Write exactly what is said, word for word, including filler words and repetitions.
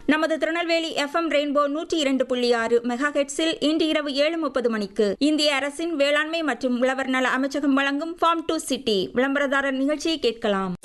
நமது Tirunelveli FM rainbow நூற்றி இரண்டு புள்ளி ஆறு மெகா ஹெட்ஸில் இன்று இரவு ஏழு முப்பது மணிக்கு இந்திய அரசின் வேளாண்மை மற்றும் உழவர் நல அமைச்சகம் வழங்கும் ஃபார்ம் டு சிட்டி விளம்பரதாரர் நிகழ்ச்சியை கேட்கலாம்.